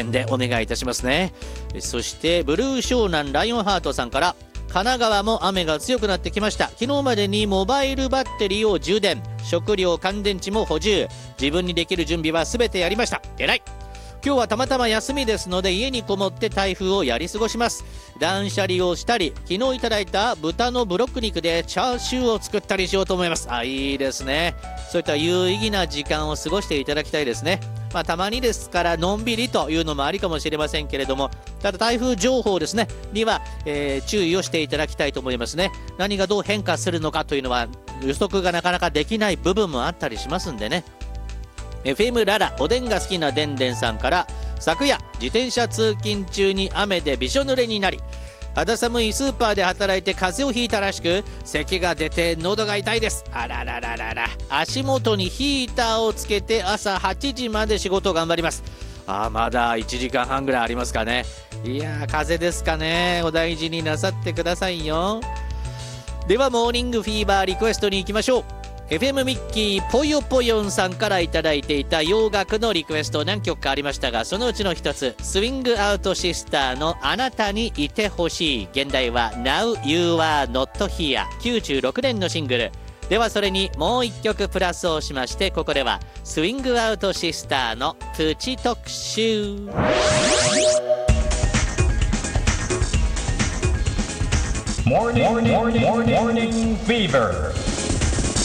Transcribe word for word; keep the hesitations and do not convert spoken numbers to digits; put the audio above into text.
線でお願いいたしますね。そしてブルー湘南ライオンハートさんから、神奈川も雨が強くなってきました。昨日までにモバイルバッテリーを充電、食料乾電池も補充、自分にできる準備は全てやりました。偉い。今日はたまたま休みですので家にこもって台風をやり過ごします。断捨離をしたり、昨日いただいた豚のブロック肉でチャーシューを作ったりしようと思います。あ、いいですね。そういった有意義な時間を過ごしていただきたいですね。まあ、たまにですからのんびりというのもありかもしれませんけれども、ただ台風情報ですねには、えー、注意をしていただきたいと思いますね。何がどう変化するのかというのは予測がなかなかできない部分もあったりしますんでね。エフエム ララおでんが好きなでんでんさんから、昨夜自転車通勤中に雨でびしょ濡れになり、肌寒いスーパーで働いて風邪をひいたらしく、咳が出て喉が痛いです。あららららら。足元にヒーターをつけて朝はちじまで仕事を頑張ります。あ、まだいちじかんはんぐらいありますかね。いやー、風邪ですかね。お大事になさってくださいよ。ではモーニングフィーバーリクエストに行きましょう。エフエム ミッキーぽよぽよんさんからいただいていた洋楽のリクエスト何曲かありましたが、そのうちの一つ、スイングアウトシスターのあなたにいてほしい。現代は Now You Are Not Here、 きゅうじゅうろくねんのシングルでは、それにもう一曲プラスをしまして、ここではスイングアウトシスターのプチ特集。 Morning, morning, morning, morning fever.